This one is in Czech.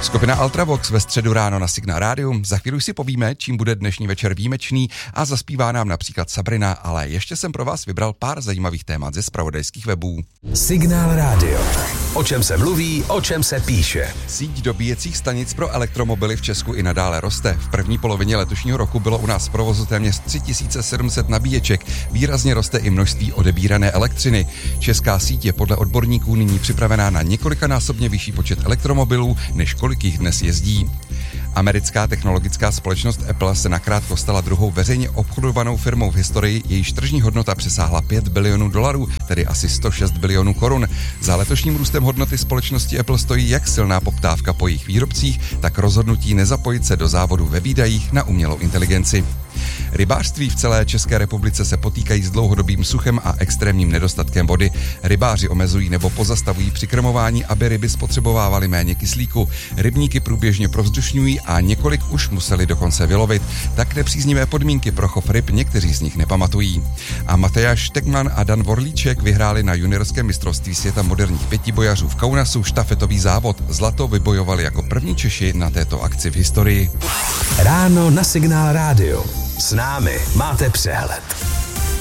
Skupina Ultravox ve středu ráno na Signál Rádiu. Za chvíli si povíme, čím bude dnešní večer výjimečný a zaspívá nám například Sabrina, ale ještě jsem pro vás vybral pár zajímavých témat ze zpravodajských webů. Signál Rádio. O čem se mluví, o čem se píše. Síť dobíjecích stanic pro elektromobily v Česku i nadále roste. V první polovině letošního roku bylo u nás v provozu téměř 3700 nabíječek. Výrazně roste i množství odebírané elektřiny. Česká síť je podle odborníků nyní připravená na několikanásobně vyšší počet elektromobilů, než kolik jich dnes jezdí. Americká technologická společnost Apple se nakrátko stala druhou veřejně obchodovanou firmou v historii, jejíž tržní hodnota přesáhla $5 bilionů, tedy asi 106 bilionů korun. Za letošním růstem hodnoty společnosti Apple stojí jak silná poptávka po jejich výrobcích, tak rozhodnutí nezapojit se do závodu ve výdajích na umělou inteligenci. Rybářství v celé České republice se potýkají s dlouhodobým suchem a extrémním nedostatkem vody. Rybáři omezují nebo pozastavují přikrmování, aby ryby spotřebovávaly méně kyslíku. Rybníky průběžně provzdušňují a několik už museli dokonce vylovit. Tak nepříznivé podmínky pro chov ryb někteří z nich nepamatují. A Matyáš Štekman a Dan Vorlíček vyhráli na juniorském mistrovství světa moderních pětibojařů v Kaunasu štafetový závod. Zlato vybojovali jako první Češi na této akci v historii. Ráno na Signál Rádio. S námi máte přehled.